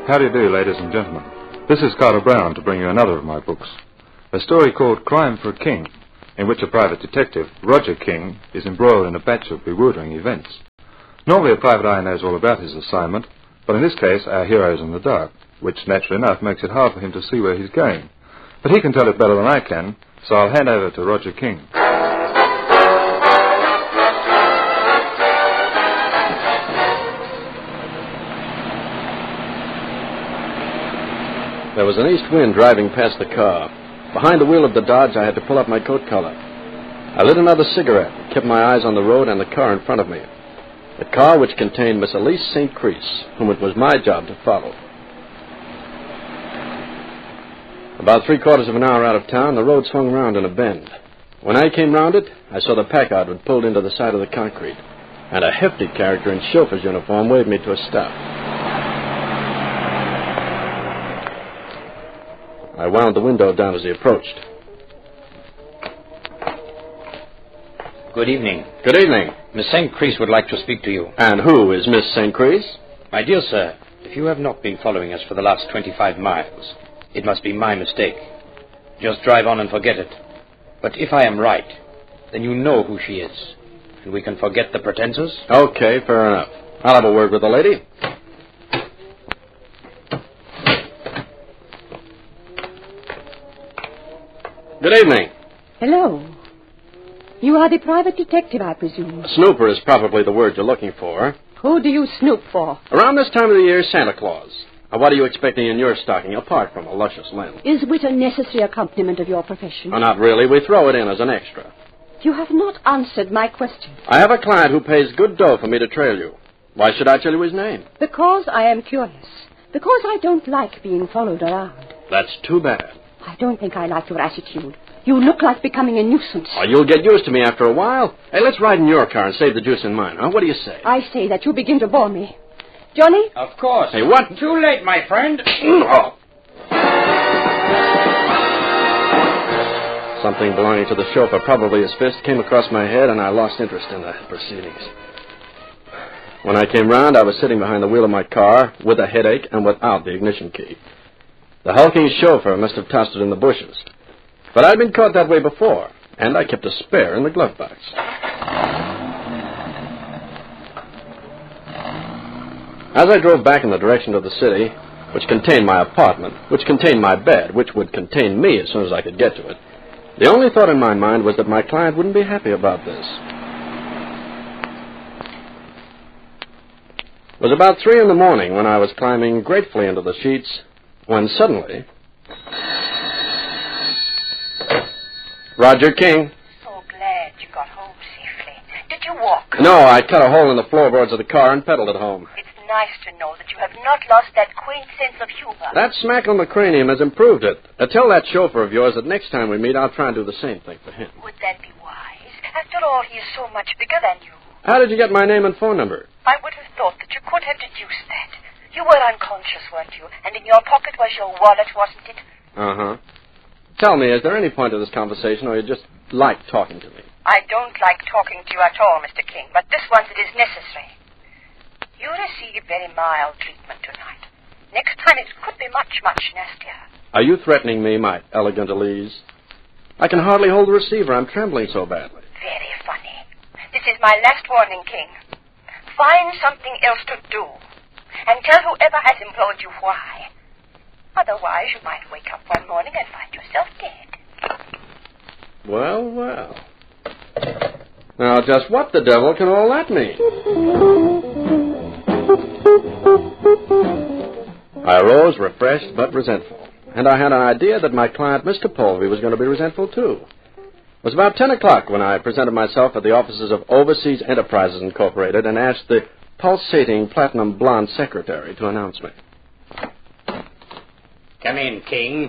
How do you do, ladies and gentlemen? This is Carter Brown to bring you another of my books. A story called Crime for a King, in which a private detective, Roger King, is embroiled in a batch of bewildering events. Normally a private eye knows all about his assignment, but in this case our hero is in the dark, which naturally enough makes it hard for him to see where he's going. But he can tell it better than I can, so I'll hand over to Roger King. There was an east wind driving past the car. Behind the wheel of the Dodge, I had to pull up my coat collar. I lit another cigarette, kept my eyes on the road and the car in front of me. The car which contained Miss Elise St. Chris, whom it was my job to follow. About 3/4 of an hour out of town, the road swung round in a bend. When I came round it, I saw the Packard had pulled into the side of the concrete, and a hefty character in chauffeur's uniform waved me to a stop. I wound the window down as he approached. Good evening. Good evening. Miss St. Chris would like to speak to you. And who is Miss St. Chris? My dear sir, if you have not been following us for the last 25 miles, it must be my mistake. Just drive on and forget it. But if I am right, then you know who she is, and we can forget the pretenses. Okay, fair enough. I'll have a word with the lady. Good evening. Hello. You are the private detective, I presume. Snooper is probably the word you're looking for. Who do you snoop for? Around this time of the year, Santa Claus. Now, what are you expecting in your stocking, apart from a luscious limb? Is wit a necessary accompaniment of your profession? Oh, not really. We throw it in as an extra. You have not answered my question. I have a client who pays good dough for me to trail you. Why should I tell you his name? Because I am curious. Because I don't like being followed around. That's too bad. I don't think I like your attitude. You look like becoming a nuisance. Oh, you'll get used to me after a while. Hey, let's ride in your car and save the juice in mine, huh? What do you say? I say that you begin to bore me. Johnny? Of course. Hey, what? Too late, my friend. Oh. Something belonging to the chauffeur, probably his fist, came across my head, and I lost interest in the proceedings. When I came round, I was sitting behind the wheel of my car with a headache and without the ignition key. The hulking chauffeur must have tossed it in the bushes. But I'd been caught that way before, and I kept a spare in the glove box. As I drove back in the direction of the city, which contained my apartment, which contained my bed, which would contain me as soon as I could get to it, the only thought in my mind was that my client wouldn't be happy about this. It was about 3 in the morning when I was climbing gratefully into the sheets, when suddenly... Roger King. So glad you got home safely. Did you walk? No, I cut a hole in the floorboards of the car and pedaled it home. It's nice to know that you have not lost that quaint sense of humor. That smack on the cranium has improved it. Tell that chauffeur of yours that next time we meet, I'll try and do the same thing for him. Would that be wise? After all, he is so much bigger than you. How did you get my name and phone number? I would have thought that you could have deduced that. You were unconscious, weren't you? And in your pocket was your wallet, wasn't it? Uh-huh. Tell me, is there any point to this conversation, or you just like talking to me? I don't like talking to you at all, Mr. King, but this once it is necessary. You received very mild treatment tonight. Next time it could be much, much nastier. Are you threatening me, my elegant Elise? I can hardly hold the receiver. I'm trembling so badly. Very funny. This is my last warning, King. Find something else to do. And tell whoever has employed you why. Otherwise, you might wake up one morning and find yourself dead. Well, well. Now, just what the devil can all that mean? I arose refreshed but resentful, and I had an idea that my client, Mr. Polvey, was going to be resentful, too. It was about 10 o'clock when I presented myself at the offices of Overseas Enterprises, Incorporated, and asked the pulsating platinum blonde secretary to announce me. Come in, King.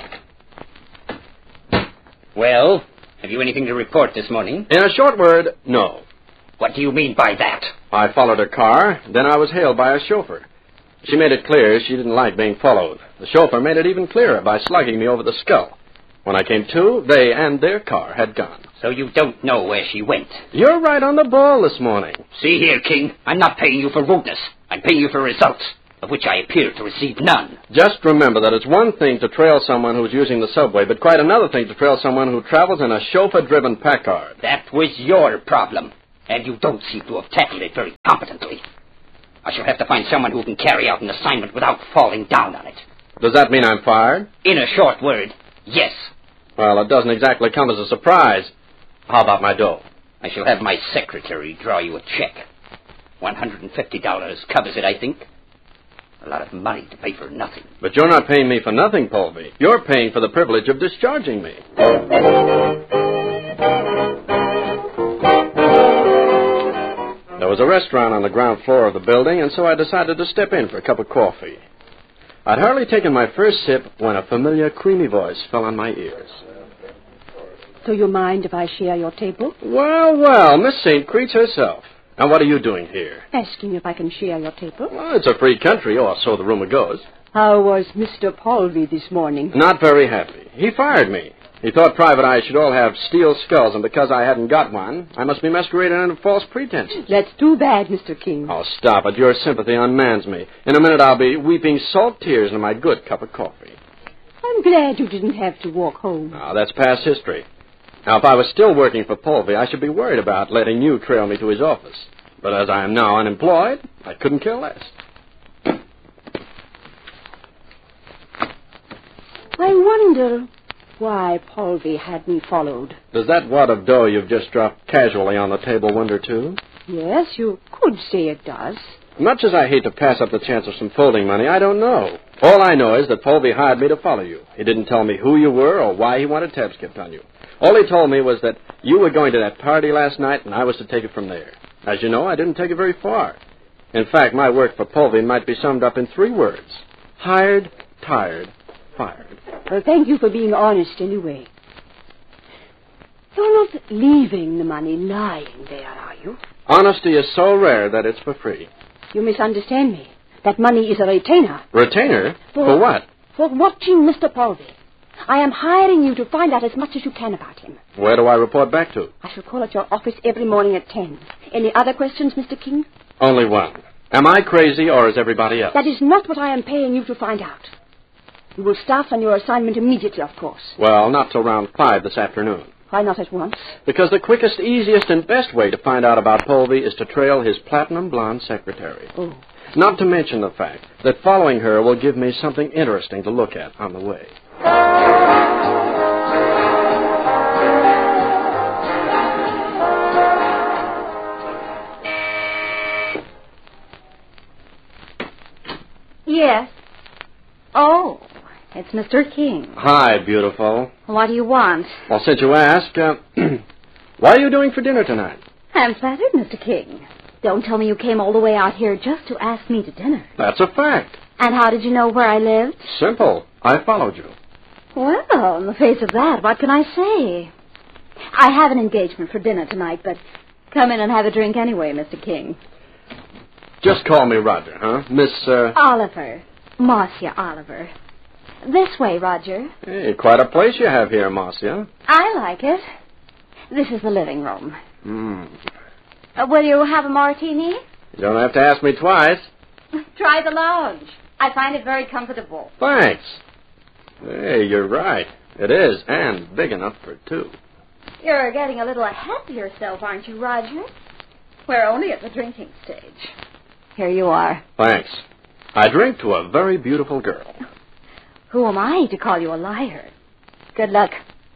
Well, have you anything to report this morning? In a short word, no. What do you mean by that? I followed her car, then I was hailed by a chauffeur. She made it clear she didn't like being followed. The chauffeur made it even clearer by slugging me over the skull. When I came to, they and their car had gone. So you don't know where she went? You're right on the ball this morning. See here, King, I'm not paying you for rudeness. I'm paying you for results. of which I appear to receive none. Just remember that it's one thing to trail someone who's using the subway, but quite another thing to trail someone who travels in a chauffeur-driven Packard. That was your problem, and you don't seem to have tackled it very competently. I shall have to find someone who can carry out an assignment without falling down on it. Does that mean I'm fired? In a short word, yes. Well, it doesn't exactly come as a surprise. How about my dough? I shall have my secretary draw you a check. $150 covers it, I think. A lot of money to pay for nothing. But you're not paying me for nothing, Polby. You're paying for the privilege of discharging me. There was a restaurant on the ground floor of the building, and so I decided to step in for a cup of coffee. I'd hardly taken my first sip when a familiar, creamy voice fell on my ears. Do you mind if I share your table? Well, well, Miss St. Creech herself. And what are you doing here? Asking if I can share your table. Well, it's a free country, or so the rumor goes. How was Mr. Polby this morning? Not very happy. He fired me. He thought private eyes should all have steel skulls, and because I hadn't got one, I must be masquerading under false pretenses. That's too bad, Mr. King. Oh, stop it. Your sympathy unmans me. In a minute, I'll be weeping salt tears into my good cup of coffee. I'm glad you didn't have to walk home. Now, that's past history. Now, if I was still working for Polby, I should be worried about letting you trail me to his office. But as I am now unemployed, I couldn't care less. I wonder why Polby hadn't followed. Does that wad of dough you've just dropped casually on the table wonder, too? Yes, you could say it does. Much as I hate to pass up the chance of some folding money, I don't know. All I know is that Polby hired me to follow you. He didn't tell me who you were or why he wanted tabs kept on you. All he told me was that you were going to that party last night and I was to take it from there. As you know, I didn't take it very far. In fact, my work for Polby might be summed up in 3 words. Hired, tired, fired. Well, thank you for being honest anyway. You're not leaving the money lying there, are you? Honesty is so rare that it's for free. You misunderstand me. That money is a retainer. Retainer? For what? For watching Mr. Polby. I am hiring you to find out as much as you can about him. Where do I report back to? I shall call at your office every morning at 10. Any other questions, Mr. King? Only one. Am I crazy or is everybody else? That is not what I am paying you to find out. You will start on your assignment immediately, of course. Well, not till around 5 this afternoon. Why not at once? Because the quickest, easiest, and best way to find out about Polby is to trail his platinum blonde secretary. Oh. Not to mention the fact that following her will give me something interesting to look at on the way. Yes. Oh, it's Mr. King. Hi, beautiful. What do you want? Well, since you ask, what are you doing for dinner tonight? I'm flattered, Mr. King. Don't tell me you came all the way out here just to ask me to dinner. That's a fact. And how did you know where I lived? Simple. I followed you. Well, in the face of that, what can I say? I have an engagement for dinner tonight, but come in and have a drink anyway, Mr. King. Just call me Roger, huh? Miss, Oliver. Marcia Oliver. This way, Roger. Hey, quite a place you have here, Marcia. I like it. This is the living room. Hmm. Will you have a martini? You don't have to ask me twice. Try the lounge. I find it very comfortable. Thanks. Hey, you're right. It is, and big enough for 2. You're getting a little ahead of yourself, aren't you, Roger? We're only at the drinking stage. Here you are. Thanks. I drink to a very beautiful girl. Who am I to call you a liar? Good luck.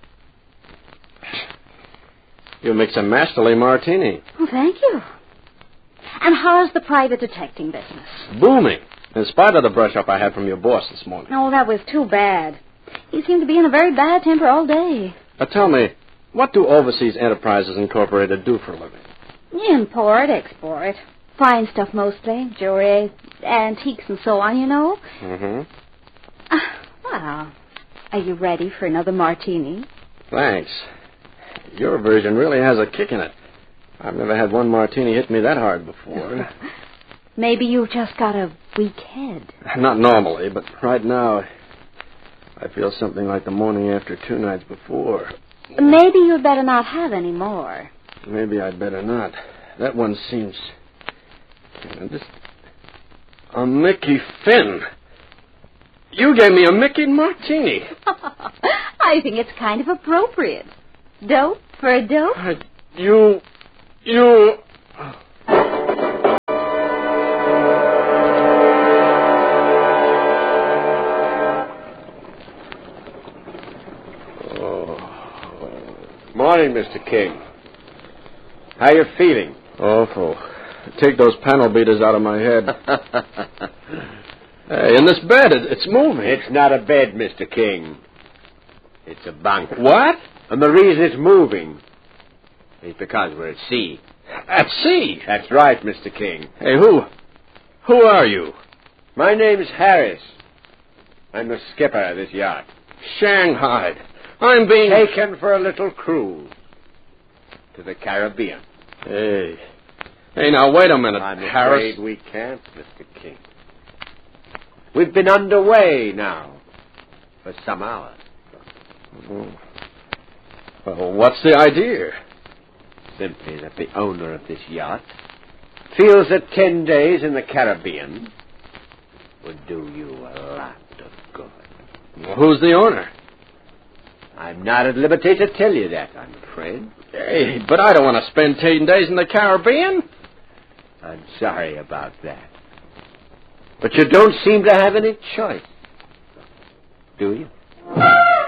You mix a masterly martini. Oh, thank you. And how's the private detecting business? Booming. In spite of the brush-up I had from your boss this morning. Oh, that was too bad. He seemed to be in a very bad temper all day. Now tell me, what do Overseas Enterprises Incorporated do for a living? Import, export. Fine stuff mostly. Jewelry, antiques and so on, you know. Mm-hmm. Well, are you ready for another martini? Thanks. Your version really has a kick in it. I've never had one martini hit me that hard before. Maybe you've just got a weak head. Not normally, but right now I feel something like the morning after 2 nights before. Maybe you'd better not have any more. Maybe I'd better not. That one seems... A Mickey Finn? You gave me a Mickey martini. I think it's kind of appropriate. Dope for a dope? You... Morning, Mr. King. How you feeling? Awful. Take those panel beaters out of my head. Hey, in this bed, it's moving. It's not a bed, Mr. King. It's a bunk. What? And the reason it's moving is because we're at sea. At sea? That's right, Mr. King. Hey, who are you? My name's Harris. I'm the skipper of this yacht. Shanghai. I'm being... Taken for a little cruise to the Caribbean. Hey, now wait a minute, I'm Harris. afraid we can't, Mr. King. We've been underway now for some hours. Well, what's the idea? Simply that the owner of this yacht feels that 10 days in the Caribbean would do you a lot of good. Well, who's the owner? I'm not at liberty to tell you that, I'm afraid. Hey, but I don't want to spend 10 days in the Caribbean. I'm sorry about that. But you don't seem to have any choice, do you?